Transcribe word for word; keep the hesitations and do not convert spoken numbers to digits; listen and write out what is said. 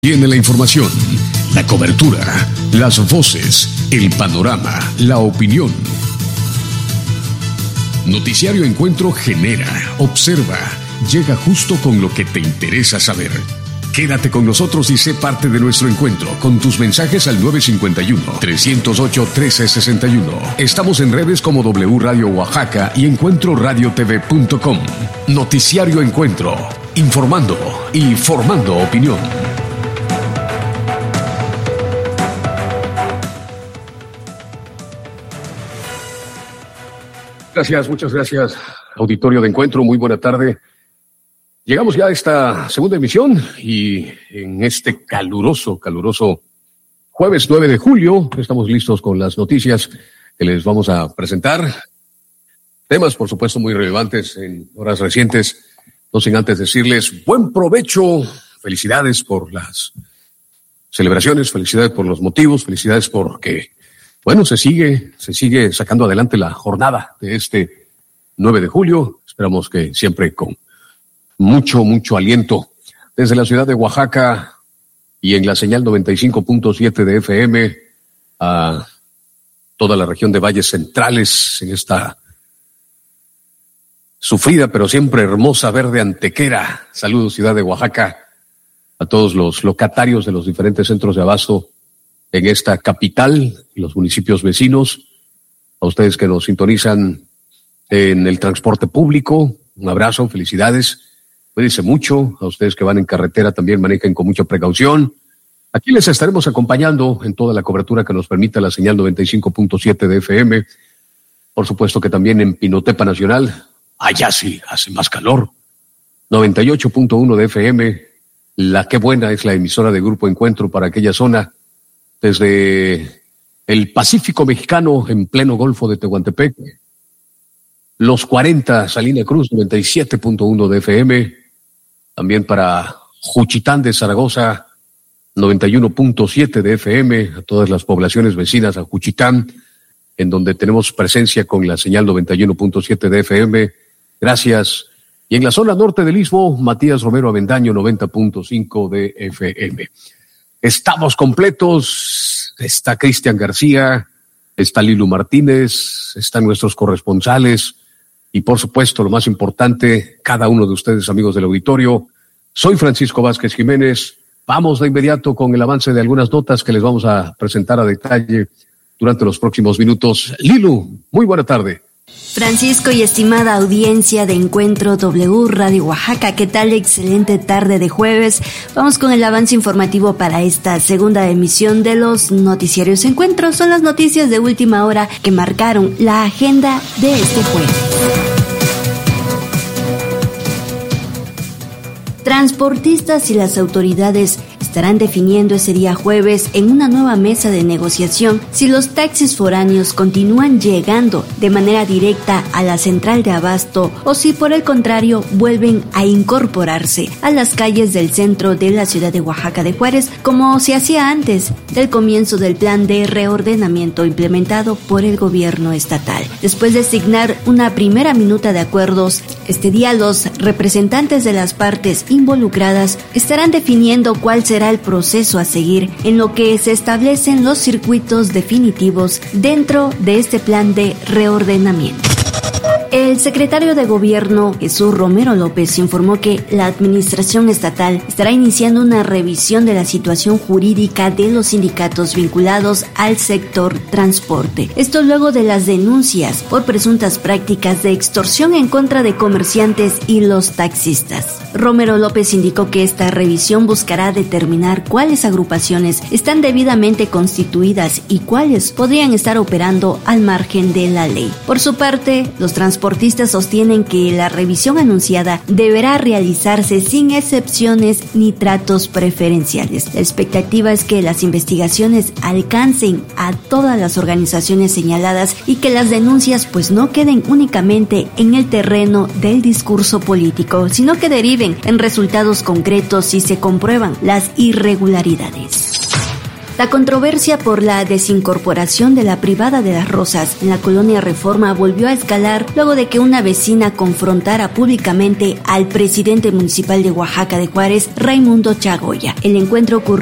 Tiene la información, la cobertura, las voces, el panorama, la opinión. Noticiario Encuentro genera, observa, llega justo con lo que te interesa saber. Quédate con nosotros y sé parte de nuestro encuentro con tus mensajes al nueve cinco uno, tres cero ocho, uno tres seis uno. Estamos en redes como W Radio Oaxaca y encuentro radio t v punto com. Noticiario Encuentro, informando y formando opinión. Gracias, muchas gracias, auditorio de Encuentro, muy buena tarde. Llegamos ya a esta segunda emisión y en este caluroso, caluroso jueves nueve de julio estamos listos con las noticias que les vamos a presentar. Temas, por supuesto, muy relevantes en horas recientes. No sin antes decirles buen provecho, felicidades por las celebraciones, felicidades por los motivos, felicidades porque... Bueno, se sigue, se sigue sacando adelante la jornada de este nueve de julio. Esperamos que siempre con mucho, mucho aliento. Desde la ciudad de Oaxaca y en la señal noventa y cinco punto siete de F M a toda la región de Valles Centrales en esta sufrida pero siempre hermosa verde Antequera. Saludos, ciudad de Oaxaca, a todos los locatarios de los diferentes centros de abasto en esta capital y los municipios vecinos, a ustedes que nos sintonizan en el transporte público, un abrazo, felicidades, cuídense mucho, a ustedes que van en carretera también manejen con mucha precaución. Aquí les estaremos acompañando en toda la cobertura que nos permita la señal noventa y cinco punto siete de F M, por supuesto que también en Pinotepa Nacional, allá sí hace más calor, noventa y ocho punto uno de F M, la que buena es la emisora de Grupo Encuentro para aquella zona, desde el Pacífico Mexicano en pleno Golfo de Tehuantepec, los cuarenta Salina Cruz, noventa y siete punto uno de F M, también para Juchitán de Zaragoza, noventa y uno punto siete de F M, a todas las poblaciones vecinas a Juchitán, en donde tenemos presencia con la señal noventa y uno punto siete de F M, gracias. Y en la zona norte del Istmo, Matías Romero Avendaño, noventa punto cinco de F M. Estamos completos, está Cristian García, está Lilu Martínez, están nuestros corresponsales y por supuesto lo más importante, cada uno de ustedes amigos del auditorio. Soy Francisco Vázquez Jiménez, vamos de inmediato con el avance de algunas notas que les vamos a presentar a detalle durante los próximos minutos. Lilu, muy buena tarde. Francisco y estimada audiencia de Encuentro W Radio Oaxaca, ¿qué tal? Excelente tarde de jueves. Vamos con el avance informativo para esta segunda emisión de los noticiarios Encuentro. Son las noticias de última hora que marcaron la agenda de este jueves. Transportistas y las autoridades estarán definiendo ese día jueves en una nueva mesa de negociación si los taxis foráneos continúan llegando de manera directa a la central de abasto o si por el contrario vuelven a incorporarse a las calles del centro de la ciudad de Oaxaca de Juárez como se hacía antes del comienzo del plan de reordenamiento implementado por el gobierno estatal. Después de asignar una primera minuta de acuerdos, este día los representantes de las partes involucradas estarán definiendo cuál será el proceso a seguir en lo que se establecen los circuitos definitivos dentro de este plan de reordenamiento. El secretario de Gobierno, Jesús Romero López, informó que la administración estatal estará iniciando una revisión de la situación jurídica de los sindicatos vinculados al sector transporte. Esto luego de las denuncias por presuntas prácticas de extorsión en contra de comerciantes y los taxistas. Romero López indicó que esta revisión buscará determinar cuáles agrupaciones están debidamente constituidas y cuáles podrían estar operando al margen de la ley. Por su parte, los transportistas Transportistas sostienen que la revisión anunciada deberá realizarse sin excepciones ni tratos preferenciales. La expectativa es que las investigaciones alcancen a todas las organizaciones señaladas y que las denuncias pues no queden únicamente en el terreno del discurso político, sino que deriven en resultados concretos si se comprueban las irregularidades. La controversia por la desincorporación de la privada de Las Rosas en la colonia Reforma volvió a escalar luego de que una vecina confrontara públicamente al presidente municipal de Oaxaca de Juárez, Raimundo Chagoya. El encuentro ocurrió